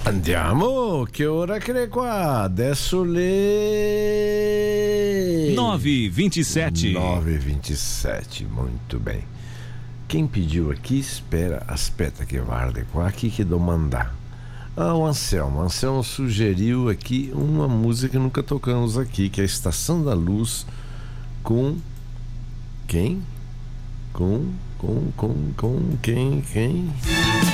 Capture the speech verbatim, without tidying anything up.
Andiamo, che ora che è qua? Adesso le nove e vinte e sete. nove e vinte e sete, muito bem. Quem pediu aqui, espera, aspetta que guarde qua, aqui que domandar. Ah, o Anselmo, o Anselmo sugeriu aqui uma música que nunca tocamos aqui, que é a Estação da Luz, com quem? Com, com, com, com quem, quem?